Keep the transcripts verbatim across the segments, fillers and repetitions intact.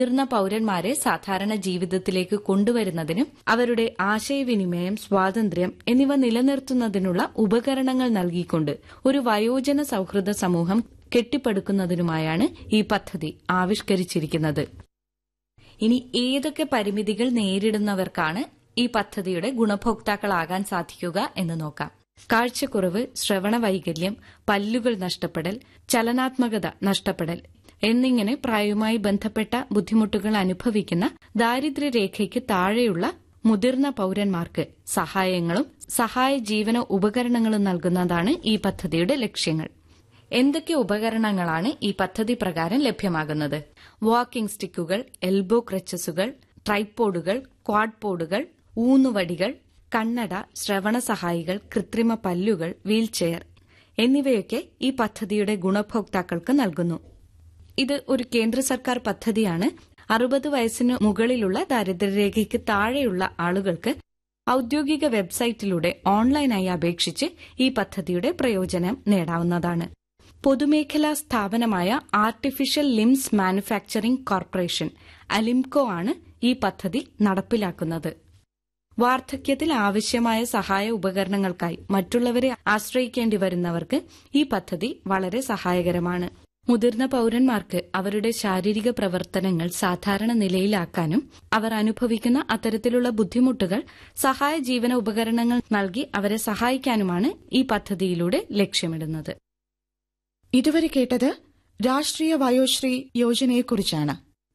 മുതിർന്ന പൌരന്മാരെ സാധാരണ ജീവിതത്തിലേക്ക് കൊണ്ടുവരുന്നതിനും അവരുടെ ആശയവിനിമയം, സ്വാതന്ത്ര്യം എന്നിവ നിലനിർത്തുന്നതിനുള്ള ഉപകരണങ്ങൾ നൽകിക്കൊണ്ട് ഒരു വയോജന സൌഹൃദ സമൂഹം കെട്ടിപ്പടുക്കുന്നതിനുമായാണ് ഈ പദ്ധതി ആവിഷ്കരിച്ചിരിക്കുന്നത്. ഇനി ഏതൊക്കെ പരിമിതികൾ നേരിടുന്നവർക്കാണ് ഈ പദ്ധതിയുടെ ഗുണഭോക്താക്കളാകാൻ സാധിക്കുക എന്ന് നോക്കാം. കാഴ്ചക്കുറവ്, ശ്രവണ വൈകല്യം, പല്ലുകൾ നഷ്ടപ്പെടൽ, ചലനാത്മകത നഷ്ടപ്പെടൽ എന്നിങ്ങനെ പ്രായവുമായി ബന്ധപ്പെട്ട ബുദ്ധിമുട്ടുകൾ അനുഭവിക്കുന്ന ദാരിദ്ര്യരേഖയ്ക്ക് താഴെയുള്ള മുതിർന്ന പൌരന്മാർക്ക് സഹായങ്ങളും സഹായ ജീവന ഉപകരണങ്ങളും നൽകുന്നതാണ് ഈ പദ്ധതിയുടെ ലക്ഷ്യങ്ങൾ. എന്തൊക്കെ ഉപകരണങ്ങളാണ് ഈ പദ്ധതി പ്രകാരം ലഭ്യമാകുന്നത്? വാക്കിംഗ് സ്റ്റിക്കുകൾ, എൽബോ ക്രച്ചസുകൾ, ട്രൈപോഡുകൾ, ക്വാഡ്പോഡുകൾ, ഊന്നുവടികൾ, കണ്ണട, ശ്രവണ സഹായികൾ, കൃത്രിമ പല്ലുകൾ, വീൽചെയർ എന്നിവയൊക്കെ ഈ പദ്ധതിയുടെ ഗുണഭോക്താക്കൾക്ക് നൽകുന്നു. ഇത് ഒരു കേന്ദ്ര സർക്കാർ പദ്ധതിയാണ്. അറുപത് വയസ്സിന് മുകളിലുള്ള ദാരിദ്ര്യരേഖയ്ക്ക് താഴെയുള്ള ആളുകൾക്ക് ഔദ്യോഗിക വെബ്സൈറ്റിലൂടെ ഓൺലൈനായി അപേക്ഷിച്ച് ഈ പദ്ധതിയുടെ പ്രയോജനം നേടാവുന്നതാണ്. പൊതുമേഖലാ സ്ഥാപനമായ artificial limbs manufacturing corporation Alimco ആണ് ഈ പദ്ധതി നടപ്പിലാക്കുന്നത്. വാർദ്ധക്യത്തിൽ ആവശ്യമായ സഹായ ഉപകരണങ്ങൾക്കായി മറ്റുള്ളവരെ ആശ്രയിക്കേണ്ടി വരുന്നവർക്ക് ഈ പദ്ധതി വളരെ സഹായകരമാണ്. മുതിർന്ന പൌരന്മാർക്ക് അവരുടെ ശാരീരിക പ്രവർത്തനങ്ങൾ സാധാരണ നിലയിലാക്കാനും അവർ അനുഭവിക്കുന്ന അത്തരത്തിലുള്ള ബുദ്ധിമുട്ടുകൾ സഹായ ജീവന ഉപകരണങ്ങൾ നൽകി അവരെ സഹായിക്കാനുമാണ് ഈ പദ്ധതിയിലൂടെ ലക്ഷ്യമിടുന്നത്. ഇതുവരെ കേട്ടത് രാഷ്ട്രീയ വയോശ്രീ യോജനയെക്കുറിച്ചാണ്.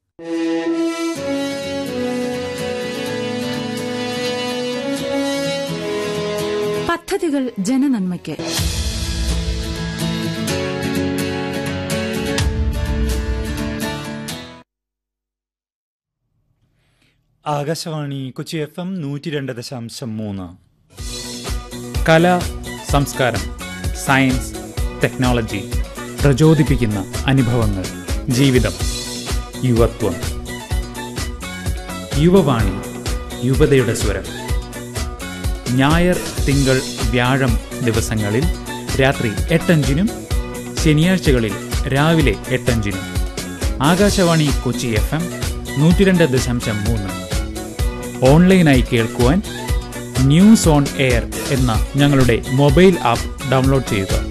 പദ്ധതികൾ ജനനന്മയ്ക്ക്. ആകാശവാണി കൊച്ചി എഫ് എം നൂറ്റി രണ്ട് ദശാംശം മൂന്ന്. കല, സംസ്കാരം, സയൻസ്, ടെക്നോളജി, പ്രചോദിപ്പിക്കുന്ന അനുഭവങ്ങൾ, ജീവിതം, യുവത്വം. യുവവാണി, യുവതയുടെ സ്വരം. ഞായർ, തിങ്കൾ, വ്യാഴം ദിവസങ്ങളിൽ രാത്രി എട്ടഞ്ചിനും ശനിയാഴ്ചകളിൽ രാവിലെ എട്ടഞ്ചിനും ആകാശവാണി കൊച്ചി എഫ് എം നൂറ്റി രണ്ട് ദശാംശം മൂന്ന്. ഓൺലൈനായി കേൾക്കുവാൻ ന്യൂസ് ഓൺ എയർ എന്ന ഞങ്ങളുടെ മൊബൈൽ ആപ്പ് ഡൗൺലോഡ് ചെയ്യുക.